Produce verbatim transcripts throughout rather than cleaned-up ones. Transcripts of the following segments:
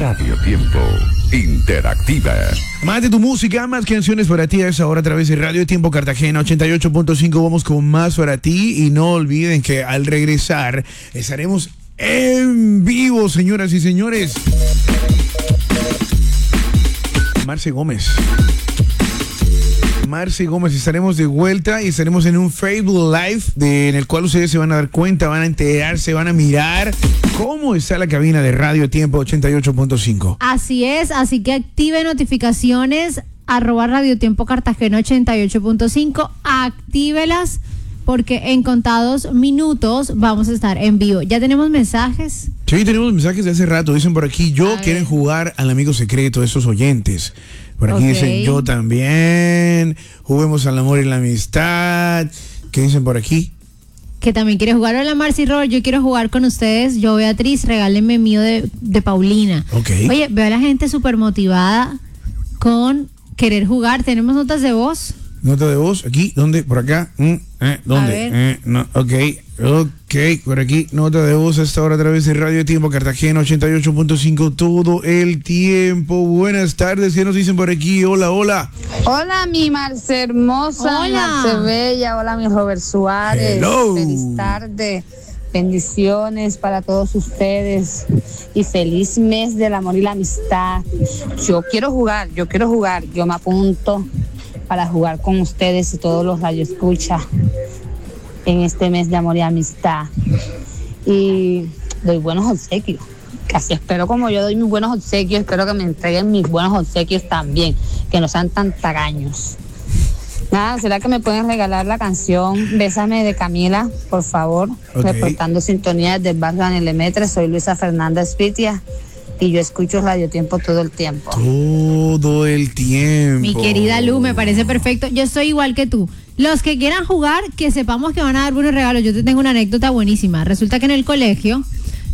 Radio Tiempo Interactiva. Más de tu música, más canciones para ti a esa hora a través de Radio Tiempo Cartagena ochenta y ocho punto cinco. Vamos con más para ti y no olviden que al regresar estaremos en vivo, señoras y señores. Marce Gómez. Marce Gómez, estaremos de vuelta y estaremos en un Facebook Live de, en el cual ustedes se van a dar cuenta, van a enterarse, van a mirar cómo está la cabina de Radio Tiempo ochenta y ocho punto cinco. Así es, así que active notificaciones, arroba Radio Tiempo Cartagena ochenta y ocho punto cinco, actívelas porque en contados minutos vamos a estar en vivo. ¿Ya tenemos mensajes? Sí, tenemos mensajes de hace rato, dicen por aquí, yo quieren jugar al amigo secreto de esos oyentes. Por aquí okay. Dicen, yo también, juguemos al amor y la amistad. ¿Qué dicen por aquí? Que también quiere jugar. Hola Marcy Robert, yo quiero jugar con ustedes. Yo Beatriz, regálenme mío de, de Paulina. Okay. Oye, veo a la gente súper motivada con querer jugar. ¿Tenemos notas de voz? Nota de voz, aquí, ¿dónde? Por acá, mm, eh, ¿dónde? Eh, no, ok, ok, por aquí, nota de voz a esta hora a través de Radio Tiempo Cartagena ochenta y ocho punto cinco todo el tiempo. Buenas tardes, ¿qué nos dicen por aquí? Hola, hola. Hola, mi Marce hermosa, hola. Marce bella, hola, mi Robert Suárez. Hello. Feliz tarde, bendiciones para todos ustedes y feliz mes del amor y la amistad. Yo quiero jugar, yo quiero jugar, yo me apunto para jugar con ustedes y todos los radioescuchas en este mes de amor y amistad. Y doy buenos obsequios. Casi espero como yo doy mis buenos obsequios, espero que me entreguen mis buenos obsequios también, que no sean tan tagaños. Nada, ¿será que me pueden regalar la canción Bésame de Camila, por favor? Okay. Reportando sintonía desde el barrio Anel Lemetre, soy Luisa Fernanda Espitia. Y yo escucho Radio Tiempo todo el tiempo. Todo el tiempo. Mi querida Lu, me parece perfecto. Yo soy igual que tú. Los que quieran jugar, que sepamos que van a dar buenos regalos. Yo te tengo una anécdota buenísima. Resulta que en el colegio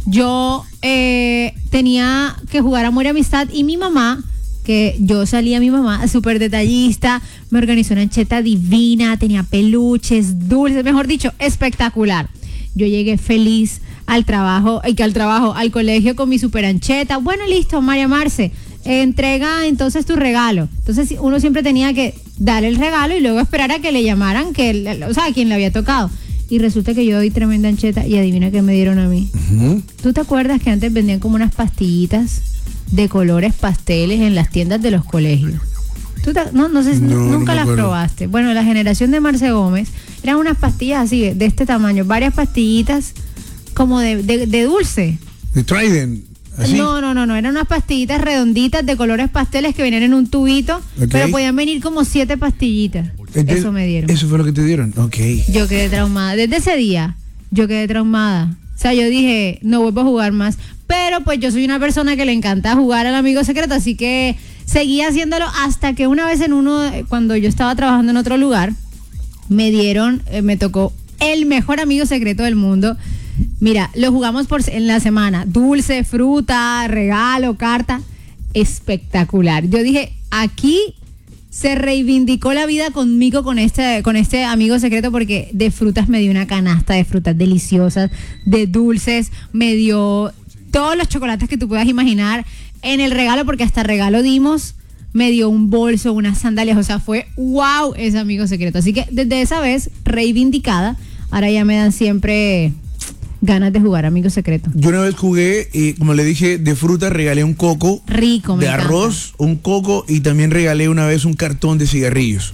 yo eh, tenía que jugar Amor y Amistad y mi mamá, que yo salía mi mamá súper detallista, me organizó una ancheta divina, tenía peluches, dulces, mejor dicho, espectacular. Yo llegué feliz al trabajo, y que al trabajo, al colegio con mi super ancheta. Bueno, listo, María Marce, entrega entonces tu regalo. Entonces uno siempre tenía que dar el regalo y luego esperar a que le llamaran, que, o sea, a quien le había tocado. Y resulta que yo doy tremenda ancheta y adivina qué me dieron a mí. Uh-huh. ¿Tú te acuerdas que antes vendían como unas pastillitas de colores pasteles en las tiendas de los colegios? ¿Tú te, no, no sé si no, nunca no las probaste. Bueno, la generación de Marce Gómez eran unas pastillas así, de, de este tamaño, varias pastillitas como de, de, de dulce. De Trident, así. No, no, no, no, eran unas pastillitas redonditas de colores pasteles que venían en un tubito, okay. Pero podían venir como siete pastillitas. Entonces, eso me dieron. Eso fue lo que te dieron, ok. Yo quedé traumada. Desde ese día, yo quedé traumada. O sea, yo dije, no vuelvo a jugar más. Pero pues yo soy una persona que le encanta jugar al amigo secreto, así que seguí haciéndolo hasta que una vez en uno, cuando yo estaba trabajando en otro lugar, me dieron, eh, me tocó el mejor amigo secreto del mundo. Mira, lo jugamos por en la semana, dulce, fruta, regalo, carta, espectacular. Yo dije, aquí se reivindicó la vida conmigo con este, con este amigo secreto, porque de frutas me dio una canasta de frutas deliciosas, de dulces me dio todos los chocolates que tú puedas imaginar en el regalo, porque hasta regalo dimos, me dio un bolso, unas sandalias, o sea, fue wow ese amigo secreto. Así que desde esa vez, reivindicada, ahora ya me dan siempre ganas de jugar amigo secreto. Yo una vez jugué y como le dije, de fruta regalé un coco. Rico, me de encanta. Arroz, un coco y también regalé una vez un cartón de cigarrillos.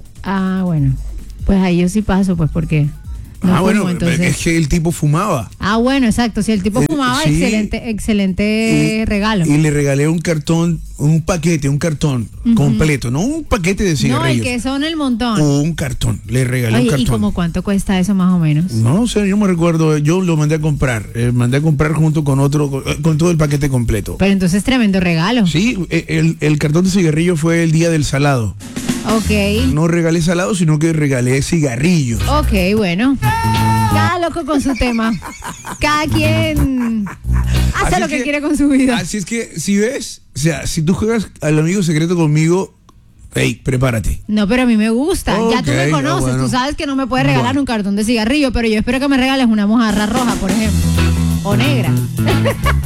Ah, bueno. Pues ahí yo sí paso, pues porque no ah, fumo, bueno, entonces... es que el tipo fumaba. Ah, bueno, exacto. Si el tipo fumaba, eh, sí, excelente, excelente y, regalo. Y le regalé un cartón, un paquete, un cartón uh-huh. completo, no un paquete de cigarrillos. No, el que son el montón. Un cartón, le regalé Oye, un cartón. ¿y como cuánto cuesta eso más o menos? No sé, yo me recuerdo, yo lo mandé a comprar, eh, mandé a comprar junto con otro, con, con todo el paquete completo. Pero entonces tremendo regalo. Sí, el, el cartón de cigarrillo fue el día del salado. Ok. No regalé salado, sino que regalé cigarrillos. Ok, bueno. Cada loco con su tema. Cada quien hace así lo que, que quiere con su vida. Así es que, si ves, o sea, si tú juegas al amigo secreto conmigo, hey, prepárate. No, pero a mí me gusta. Okay, ya tú me conoces. Ah, bueno. Tú sabes que no me puedes regalar bueno. un cartón de cigarrillo, pero yo espero que me regales una mojarra roja, por ejemplo. O negra.